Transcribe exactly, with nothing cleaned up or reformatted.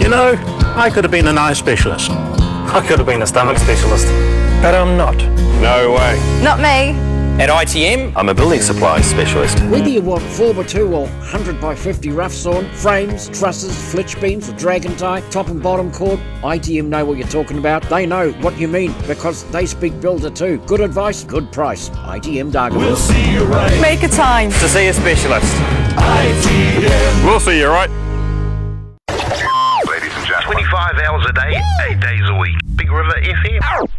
You know, I could have been an eye specialist. I could have been a stomach specialist. But I'm not. No way. Not me. At I T M, I'm a building supplies specialist. Whether you want four by two or one hundred by fifty rough sawn, frames, trusses, flitch beams, or dragon tie, top and bottom cord, I T M know what you're talking about. They know what you mean because they speak builder too. Good advice, good price. I T M Dargaville. We'll see you right. Make a time. To see a specialist. I T M. We'll see you right. Ladies and gentlemen, twenty-five hours a day, eight days a week. Big River F M.